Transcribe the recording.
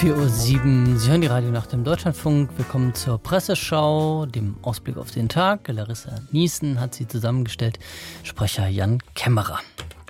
4:07 Uhr. Sie hören die Radionacht im Deutschlandfunk. Willkommen zur Presseschau, dem Ausblick auf den Tag. Larissa Niesen hat sie zusammengestellt. Sprecher Jan Kämmerer.